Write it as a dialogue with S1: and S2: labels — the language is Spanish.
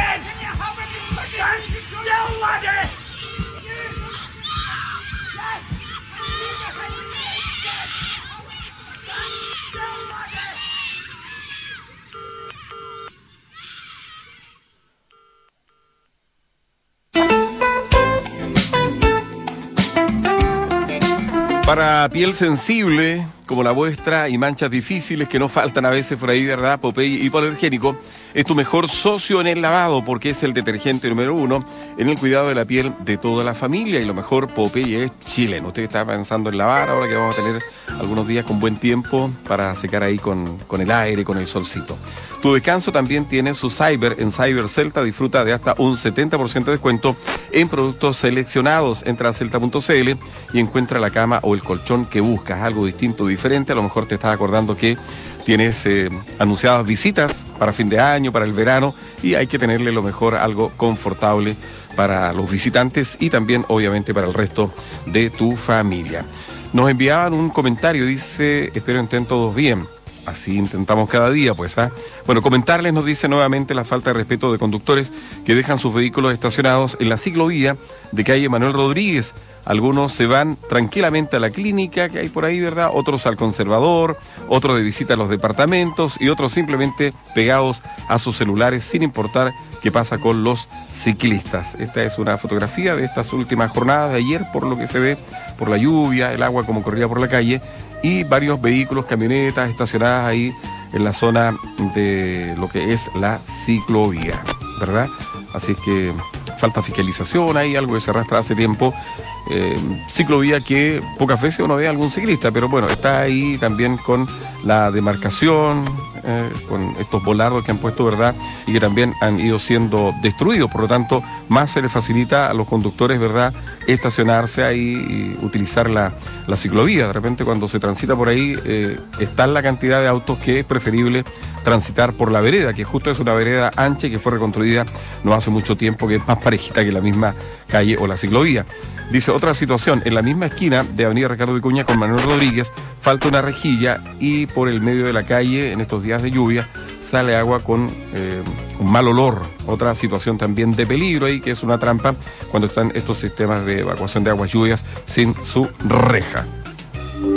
S1: Para piel sensible, como la vuestra, y manchas difíciles que no faltan a veces por ahí, ¿verdad? Popeye Hipoalergénico es tu mejor socio en el lavado porque es el detergente número 1 en el cuidado de la piel de toda la familia. Y lo mejor, Popeye es chileno. Usted está pensando en lavar ahora que vamos a tener algunos días con buen tiempo para secar ahí con el aire, con el solcito. Tu descanso también tiene su Cyber. En Cyber Celta disfruta de hasta un 70% de descuento en productos seleccionados. Entra a celta.cl y encuentra la cama o el colchón que buscas, algo distinto, diferente. A lo mejor te estás acordando que tienes anunciadas visitas para fin de año, para el verano, y hay que tenerle lo mejor, algo confortable para los visitantes y también obviamente para el resto de tu familia. Nos enviaban un comentario, dice: espero estén todos bien. Así intentamos cada día, pues, ¿ah? Bueno, comentarles, nos dice nuevamente, la falta de respeto de conductores que dejan sus vehículos estacionados en la ciclovía de calle Manuel Rodríguez. Algunos se van tranquilamente a la clínica que hay por ahí, ¿verdad? Otros al conservador, otros de visita a los departamentos y otros simplemente pegados a sus celulares sin importar qué pasa con los ciclistas. Esta es una fotografía de estas últimas jornadas de ayer, por lo que se ve, por la lluvia, el agua como corría por la calle y varios vehículos, camionetas estacionadas ahí en la zona de lo que es la ciclovía, ¿verdad? Así es que falta fiscalización, hay algo que se arrastra hace tiempo. Ciclovía que pocas veces uno ve a algún ciclista, pero bueno, está ahí también con la demarcación, con estos volardos que han puesto, ¿verdad? Y que también han ido siendo destruidos, por lo tanto, más se les facilita a los conductores, ¿verdad?, estacionarse ahí y utilizar la ciclovía. De repente, cuando se transita por ahí, está la cantidad de autos que es preferible transitar por la vereda, que justo es una vereda ancha y que fue reconstruida no hace mucho tiempo, que es más parejita que la misma calle o la ciclovía. Dice, otra situación, en la misma esquina de Avenida Ricardo Vicuña con Manuel Rodríguez falta una rejilla y por el medio de la calle en estos días de lluvia sale agua con un mal olor. Otra situación también de peligro ahí, que es una trampa cuando están estos sistemas de evacuación de aguas lluvias sin su reja.